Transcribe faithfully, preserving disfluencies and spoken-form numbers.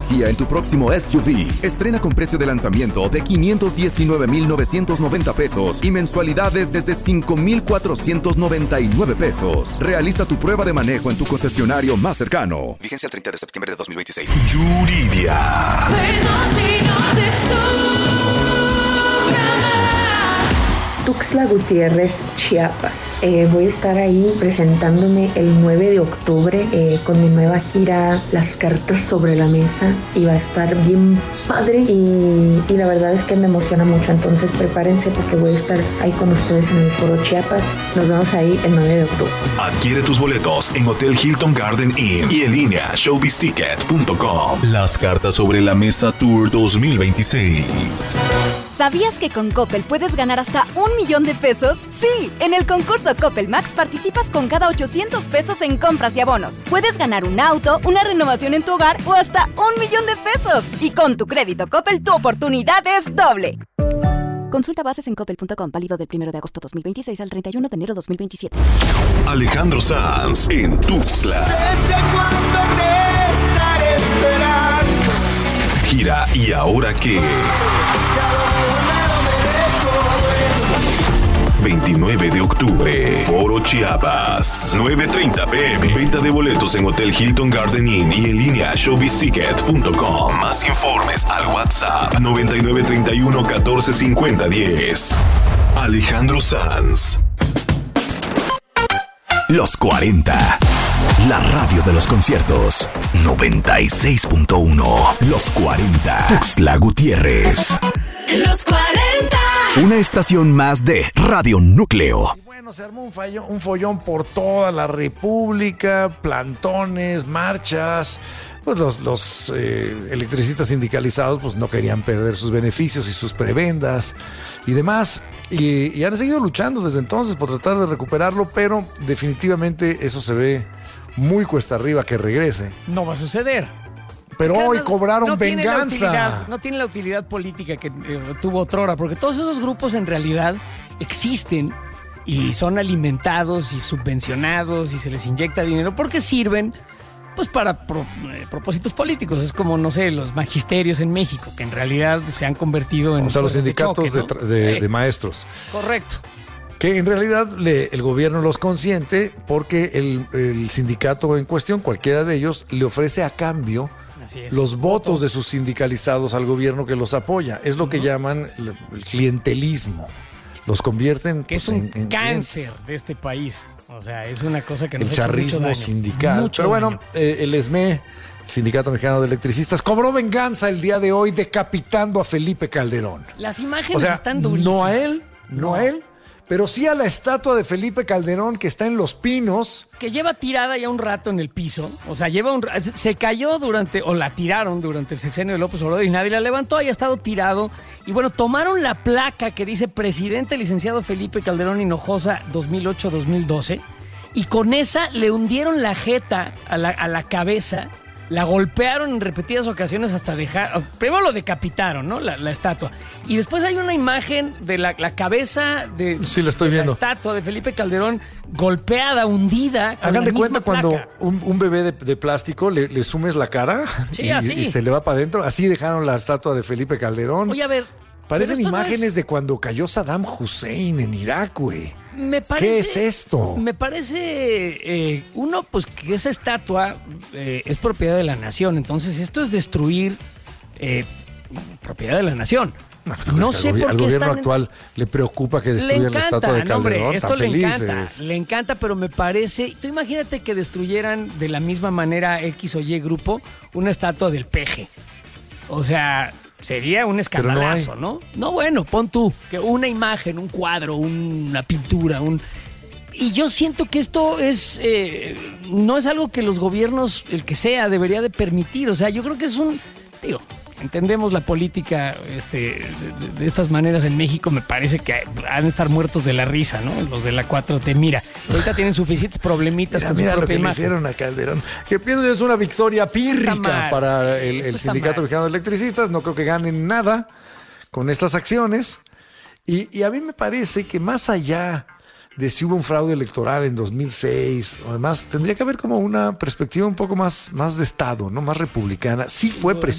tecnología en tu próximo S U V. Estrena con precio de lanzamiento de quinientos diecinueve mil novecientos noventa pesos y mensualidades desde cinco mil cuatrocientos noventa y nueve pesos. Realiza tu prueba de manejo en tu concesionario más cercano. Vigencia el treinta de septiembre de dos mil veintiséis. Yuridia. Tuxtla Gutiérrez, Chiapas. Eh, voy a estar ahí presentándome el nueve de octubre eh, con mi nueva gira Las Cartas sobre la Mesa y va a estar bien padre y, y la verdad es que me emociona mucho, entonces prepárense porque voy a estar ahí con ustedes en el Foro Chiapas. Nos vemos ahí el nueve de octubre. Adquiere tus boletos en Hotel Hilton Garden Inn y en línea showbiz ticket punto com. Las Cartas sobre la Mesa Tour dos mil veintiséis. ¿Sabías que con Coppel puedes ganar hasta un millón de pesos? Sí, en el concurso Coppel Max participas con cada ochocientos pesos en compras y abonos. Puedes ganar un auto, una renovación en tu hogar o hasta un millón de pesos. Y con tu crédito Coppel, tu oportunidad es doble. Consulta bases en coppel punto com, válido del primero de agosto dos mil veintiséis al treinta y uno de enero dos mil veintisiete. Alejandro Sanz en Tuxtla. ¿Desde cuándo te estaré esperando? Gira ¿Y ahora qué? veintinueve de octubre, Foro Chiapas, nueve treinta pm. Venta de boletos en Hotel Hilton Garden Inn y en línea showbiz ticket punto com. Más informes al WhatsApp noventa y nueve treinta y uno catorce cincuenta diez. Alejandro Sanz. Los cuarenta. La radio de los conciertos. noventa y seis punto uno. Los cuarenta. Tuxtla Gutiérrez. Los cuarenta. Una estación más de Radio Núcleo. Y bueno, se armó un, fallo, un follón por toda la República, plantones, marchas. Pues los, los eh, electricistas sindicalizados pues no querían perder sus beneficios y sus prebendas y demás. Y, y han seguido luchando desde entonces por tratar de recuperarlo, pero definitivamente eso se ve muy cuesta arriba que regrese. No va a suceder. Pero es que hoy cobraron no venganza. Tiene utilidad, no tiene la utilidad política que eh, tuvo otrora, porque todos esos grupos en realidad existen y son alimentados y subvencionados y se les inyecta dinero porque sirven pues para pro, eh, propósitos políticos. Es como, no sé, los magisterios en México, que en realidad se han convertido en... O sea, los sindicatos de, choque, ¿no? de, de, eh, de maestros. Correcto. Que en realidad le, el gobierno los consiente porque el, el sindicato en cuestión, cualquiera de ellos, le ofrece a cambio los votos de sus sindicalizados al gobierno que los apoya. Es lo uh-huh. que llaman el, el clientelismo. Los convierten... Que pues, es un en, en cáncer clientes. de este país. O sea, es una cosa que nos el ha hecho charrismo mucho daño, sindical. mucho Pero bueno, daño. eh, el ESME, Sindicato Mexicano de Electricistas, cobró venganza el día de hoy decapitando a Felipe Calderón. Las imágenes o sea, están durísimas. No a él, no, no a él, pero sí a la estatua de Felipe Calderón que está en Los Pinos. Que lleva tirada ya un rato en el piso. O sea, lleva un se cayó durante, o la tiraron durante el sexenio de López Obrador y nadie la levantó, haya estado tirado. Y bueno, tomaron la placa que dice Presidente Licenciado Felipe Calderón Hinojosa dos mil ocho a dos mil doce y con esa le hundieron la jeta a la, a la cabeza. La golpearon en repetidas ocasiones hasta dejar... Primero lo decapitaron, ¿no? La, la estatua. Y después hay una imagen de la, la cabeza de, sí, la, estoy de viendo. la estatua de Felipe Calderón golpeada, hundida. Hagan de cuenta placa. cuando un, un bebé de, de plástico le, le sumes la cara sí, y, así. y se le va para adentro. Así dejaron la estatua de Felipe Calderón. Oye, a ver... Parecen imágenes no es... de cuando cayó Saddam Hussein en Irak, güey. Me parece, ¿Qué es esto? Me parece, eh, uno, pues que esa estatua eh, es propiedad de la nación. Entonces, esto es destruir eh, propiedad de la nación. No, pues, no sé al, por al qué gobierno están... actual le preocupa que destruyan encanta, la estatua de Calderón. No, hombre, esto tan le felices. encanta, le encanta, pero me parece... Tú imagínate que destruyeran de la misma manera X o Y grupo una estatua del Peje. O sea... Sería un escandalazo, ¿no, ¿no? No, bueno, pon tú, que una imagen, un cuadro, una pintura, un... Y yo siento que esto es... Eh, no es algo que los gobiernos, el que sea, debería de permitir. O sea, yo creo que es un... Digo, entendemos la política este, de, de estas maneras en México, me parece que han de estar muertos de la risa, ¿no? Los de la cuatro T. Mira, ahorita tienen suficientes problemitas mira, con mira su lo propia que imagen. le hicieron a Calderón. Que pienso que es una victoria pírrica para el, el Sindicato Mexicano de Electricistas. No creo que ganen nada con estas acciones. Y, y a mí me parece que más allá de si hubo un fraude electoral en dos mil seis o demás, tendría que haber como una perspectiva un poco más, más de Estado, ¿no? Más republicana. Sí fue presidente.